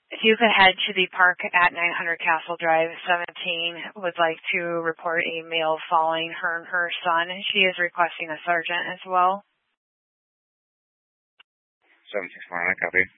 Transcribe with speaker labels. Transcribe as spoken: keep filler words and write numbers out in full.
Speaker 1: If you could head to the park at nine hundred Castle Drive, seventeen would like to report a male following her and her son. She is requesting a sergeant as well.
Speaker 2: seven six four nine, copy.